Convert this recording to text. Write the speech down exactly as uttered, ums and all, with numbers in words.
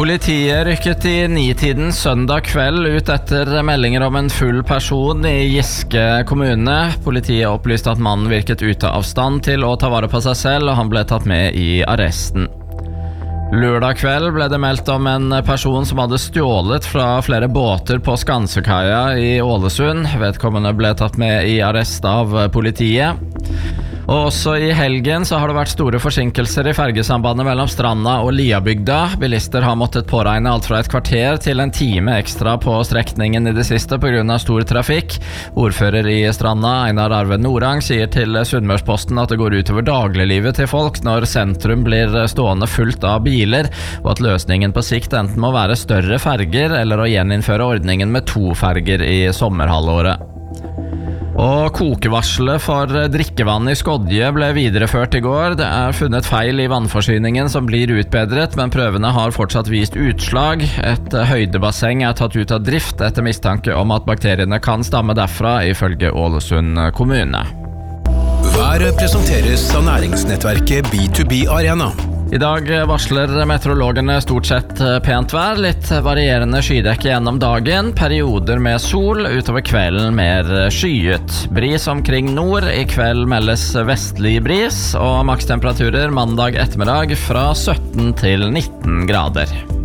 Politiet rykket i nitiden søndag kveld ut etter meldinger om en full person i Giske kommune. Politiet opplyste at mannen virket ute av stand til å ta vare på seg selv, og han ble tatt med i arresten. Lørdag kveld ble det meldt om en person som hadde stjålet fra flere båter på Skansekaia i Ålesund. Vedkommende ble tatt med i arrest av politiet. Og også i helgen så har det vært store forsinkelser i fergesambandet mellom Stranda og Liabygda. Bilister har måttet påregne alt fra et kvarter til en time ekstra på strekningen i det siste på grunn av stor trafikk. Ordfører i Stranda, Einar Arve Norang, sier til Sunnmørsposten at det går utover dagliglivet til folk når sentrum blir stående fullt av biler, og at løsningen på sikt enten må være større ferger eller å gjeninnføre ordningen med to ferger i sommerhalvåret. Og kokevarselet for drikkevann i Skodje ble videreført i går. Det er funnet feil i vannforsyningen som blir utbedret, men prøvene har fortsatt vist utslag. Et høydebasseng er tatt ut av drift etter mistanke om at bakteriene kan stamme derfra, ifølge Ålesund kommune. Været presenteres av næringsnettverket B to B Arena. I dag varsler meteorologene stort sett pent vær, litt varierende skydekke gjennom dagen, perioder med sol, utover kvelden mer skyet. Bris omkring nord, i kveld meldes vestlig bris, og makstemperaturer mandag ettermiddag fra sytten til nitten grader.